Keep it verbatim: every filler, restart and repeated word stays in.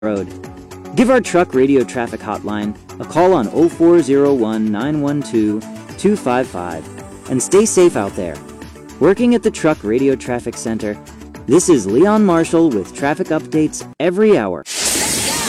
road. Give our truck radio traffic hotline a call on oh four oh one, nine one two, two five five and stay safe out there. Working at the Truck Radio Traffic Center, this is Leon Marshall with traffic updates every hour.